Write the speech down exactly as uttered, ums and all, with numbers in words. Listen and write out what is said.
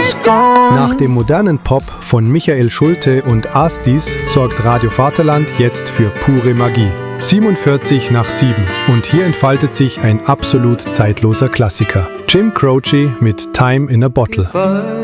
is gone. Nach dem modernen Pop von Michael Schulte und Astis sorgt Radio Vaterland jetzt für pure Magie. siebenundvierzig nach sieben. Und hier entfaltet sich ein absolut zeitloser Klassiker. Jim Croce mit Time in a Bottle.